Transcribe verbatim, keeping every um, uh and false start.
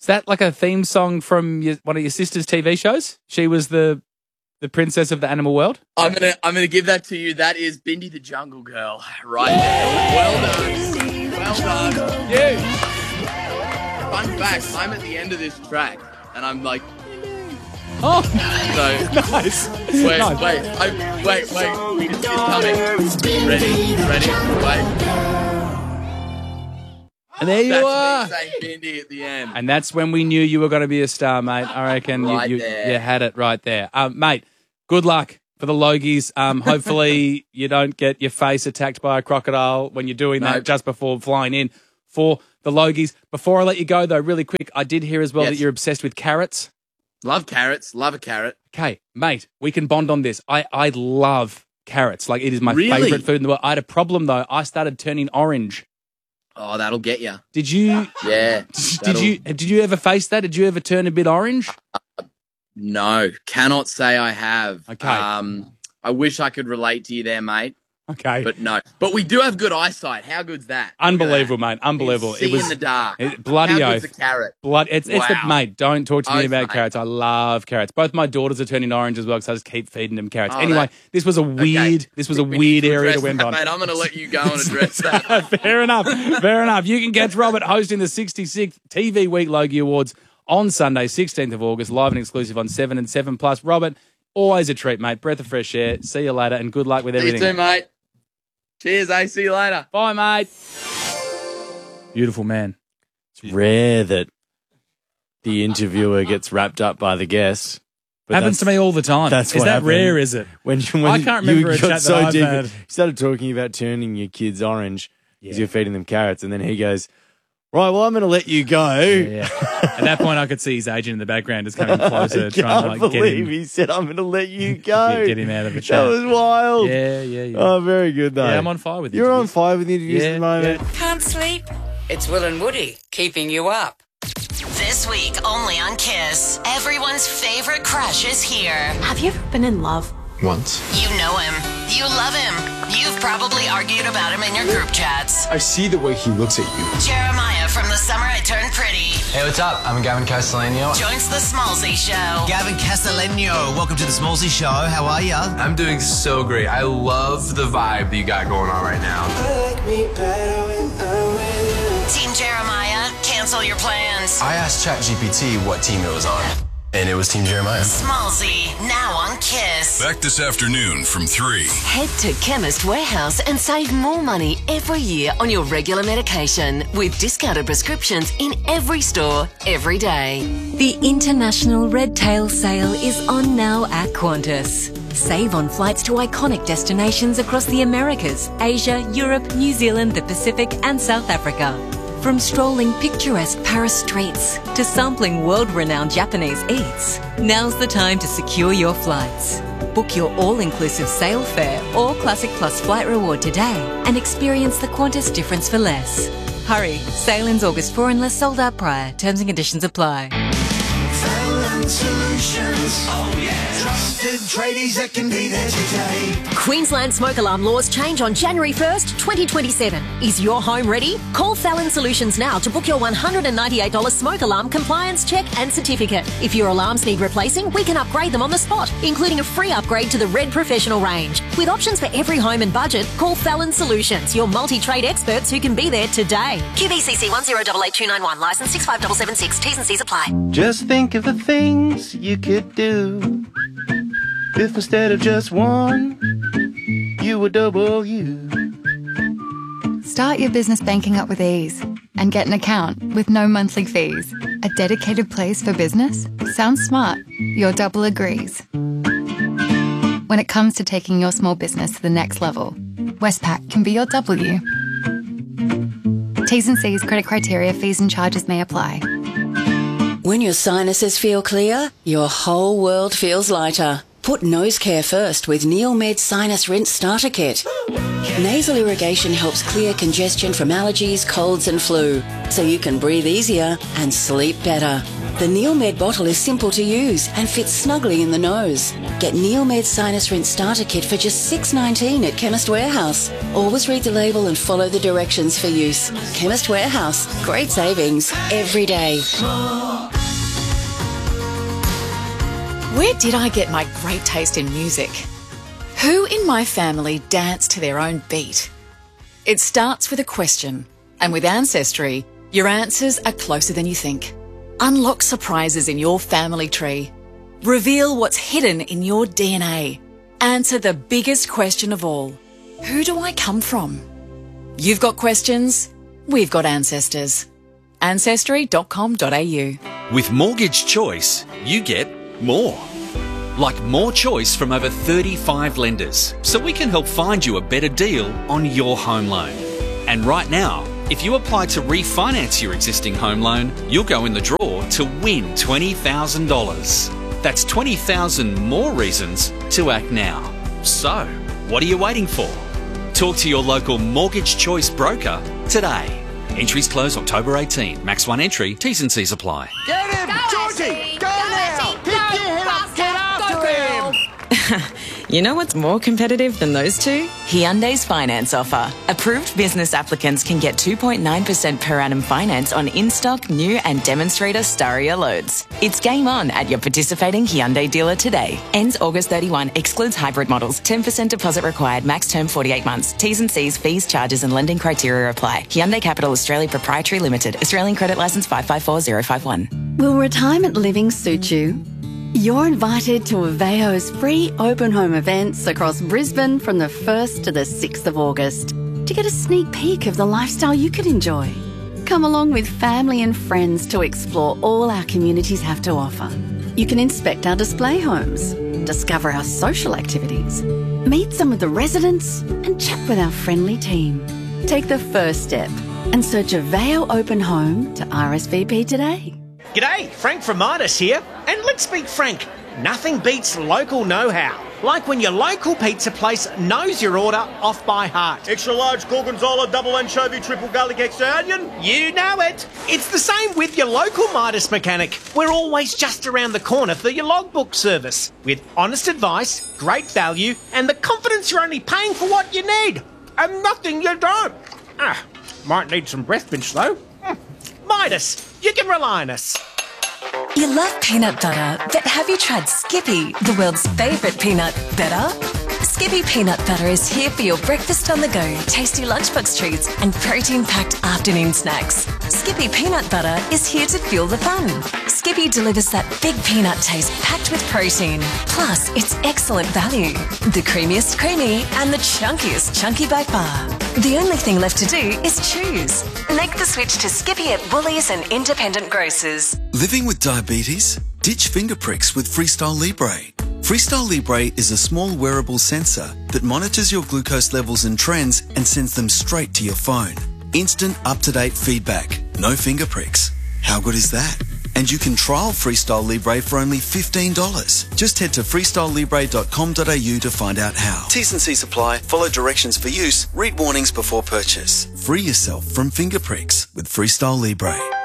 Is that like a theme song from your, one of your sister's T V shows? She was the the princess of the animal world? I'm gonna I'm gonna give that to you. That is Bindi the Jungle Girl right there. Well done. Well done. You. Fun fact, I'm at the end of this track and I'm like, Oh, so nice. wait, Nice. wait, I, wait, wait, it's, it's coming. Ready, ready, wait. And there you That's are. me saying Bindi at the end. And that's when we knew you were going to be a star, mate. I reckon you, Right you, there. you had it right there. Um, mate, good luck for the Logies. Um, hopefully you don't get your face attacked by a crocodile when you're doing that Nope. just before flying in for the Logies. Before I let you go, though, really quick, I did hear as well Yes. that you're obsessed with carrots. Love carrots, love a carrot. Okay, mate, we can bond on this. I, I love carrots. Like, it is my Really? favourite food in the world. I had a problem, though. I started turning orange. Oh, that'll get you. Did you... Yeah. Did that'll- you did you ever face that? Did you ever turn a bit orange? No, cannot say I have. Okay. Um, I wish I could relate to you there, mate. Okay. But no. But we do have good eyesight. How good's that? Look at Unbelievable, that. mate. Unbelievable. See It was in the dark. it- bloody How oath. good's a carrot? Blood. It's it's the Wow. mate. Don't talk to me Oath, about mate. carrots. I love carrots. Both my daughters are turning orange as well because I just keep feeding them carrots. Oh, anyway, that- this was a weird. Okay. This was a We need weird to area to address end that, on. Mate, I'm going to let you go and address that. Fair enough. Fair enough. You can catch Robert hosting the sixty-sixth T V Week Logie Awards on Sunday, sixteenth of August, live and exclusive on Seven and Seven Plus. Robert, always a treat, mate. Breath of fresh air. See you later, and good luck with See you everything. too, mate. Cheers, eh? See you later. Bye, mate. Beautiful man. It's rare that the interviewer gets wrapped up by the guest. But Happens that's- to me all the time. That's Is what that happened. rare, is it? When, when I can't remember you a got chat so that I've deep, had. you started talking about turning your kids orange because you're feeding them carrots, and then he goes, "Right, well, I'm going to let you go." Yeah. At that point, I could see his agent in the background just coming closer, I trying can't to like get believe him, he said, "I'm going to let you go." get, get him out of the That chat. was wild. Yeah, yeah, yeah. Oh, very good though. Yeah, I'm on fire with You're on interviews. fire with the interviews Yeah, at the moment. yeah. Can't sleep? It's Will and Woody keeping you up. This week, only on Kiss. Everyone's favorite crush is here. Have you ever been in love? Once. You know him. You love him. You've probably argued about him in your group chats. I see the way he looks at you. Jeremiah from The Summer I Turned Pretty Hey, what's up? I'm Gavin Castellano. joins The Smallsy Show. Gavin Castellano, welcome to the Smallsy Show. How are ya? I'm doing so great. I love the vibe that you got going on right now. Team Jeremiah, cancel your plans. I asked ChatGPT what team it was on, and it was Team Jeremiah. Smallsy, now on Kiss. Back this afternoon from three. Head to Chemist Warehouse and save more money every year on your regular medication with discounted prescriptions in every store, every day. The International Red Tail Sale is on now at Qantas. Save on flights to iconic destinations across the Americas, Asia, Europe, New Zealand, the Pacific and South Africa. From strolling picturesque Paris streets to sampling world-renowned Japanese eats, now's the time to secure your flights. Book your all-inclusive sale fare or Classic Plus flight reward today and experience the Qantas difference for less. Hurry, sale ends August fourth unless sold out prior. Terms and conditions apply. Solutions. Oh yeah. Trusted tradies that can be there today. Queensland smoke alarm laws change on January first, twenty twenty-seven. Is your home ready? Call Fallon Solutions now to book your one hundred ninety-eight dollars smoke alarm compliance check and certificate. If your alarms need replacing, we can upgrade them on the spot, including a free upgrade to the Red Professional range. With options for every home and budget, call Fallon Solutions, your multi-trade experts who can be there today. Q B C C one zero eight eight two nine one, licence six five seven seven six, T's and C's apply. Just think of the things you could do if instead of just one, you were double you. Start your business banking up with ease and get an account with no monthly fees. A dedicated place for business? Sounds smart. Your double agrees. When it comes to taking your small business to the next level, Westpac can be your W. T's and C's, credit criteria, fees and charges may apply. When your sinuses feel clear, your whole world feels lighter. Put nose care first with NeilMed Sinus Rinse Starter Kit. Nasal irrigation helps clear congestion from allergies, colds and flu, so you can breathe easier and sleep better. The NeilMed bottle is simple to use and fits snugly in the nose. Get NeilMed Sinus Rinse Starter Kit for just six dollars nineteen at Chemist Warehouse. Always read the label and follow the directions for use. Chemist Warehouse. Great savings every day. Where did I get my great taste in music? Who in my family danced to their own beat? It starts with a question, and with Ancestry, your answers are closer than you think. Unlock surprises in your family tree. Reveal what's hidden in your D N A. Answer the biggest question of all. Who do I come from? You've got questions, we've got ancestors. ancestry dot com dot a u. With Mortgage Choice, you get more. Like more choice from over thirty-five lenders, so we can help find you a better deal on your home loan. And right now, if you apply to refinance your existing home loan, you'll go in the draw to win twenty thousand dollars. That's twenty thousand more reasons to act now. So, what are you waiting for? Talk to your local Mortgage Choice broker today. Entries close October eighteenth. Max one entry. T's and C's apply. Get him! Go, Georgie! Ashley! Go, Go, now! Ashley! Pick Go, your head up! Get faster! after Go, him! You know what's more competitive than those two? Hyundai's finance offer. Approved business applicants can get two point nine percent per annum finance on in-stock, new and demonstrator Staria loads. It's game on at your participating Hyundai dealer today. Ends August thirty-first. Excludes hybrid models. ten percent deposit required. Max term forty-eight months. T's and C's, fees, charges and lending criteria apply. Hyundai Capital Australia Proprietary Limited. Australian credit licence five five four zero five one. Will retirement living suit you? You're invited to Aveo's free open home events across Brisbane from the first to the sixth of August to get a sneak peek of the lifestyle you could enjoy. Come along with family and friends to explore all our communities have to offer. You can inspect our display homes, discover our social activities, meet some of the residents and chat with our friendly team. Take the first step and search Aveo Open Home to R S V P today. G'day, Frank from Midas here. And let's be frank, nothing beats local know-how. Like when your local pizza place knows your order off by heart. Extra large gorgonzola, double anchovy, triple garlic, extra onion. You know it. It's the same with your local Midas mechanic. We're always just around the corner for your logbook service. With honest advice, great value, and the confidence you're only paying for what you need. And nothing you don't. Ah, might need some breath mints though. Mm. Midas, you can rely on us. You love peanut butter, but have you tried Skippy, the world's favourite peanut butter? Skippy peanut butter is here for your breakfast on the go, tasty lunchbox treats and protein-packed afternoon snacks. Skippy peanut butter is here to fuel the fun. Skippy delivers that big peanut taste packed with protein. Plus, it's excellent value. The creamiest creamy and the chunkiest chunky by far. The only thing left to do is choose. Make the switch to Skippy at Woolies and independent grocers. Living with diabetes? Ditch finger pricks with Freestyle Libre. Freestyle Libre is a small wearable sensor that monitors your glucose levels and trends and sends them straight to your phone. Instant up-to-date feedback. No finger pricks. How good is that? And you can trial Freestyle Libre for only fifteen dollars. Just head to freestyle libre dot com dot a u to find out how. T's and C's apply. Follow directions for use. Read warnings before purchase. Free yourself from finger pricks with Freestyle Libre.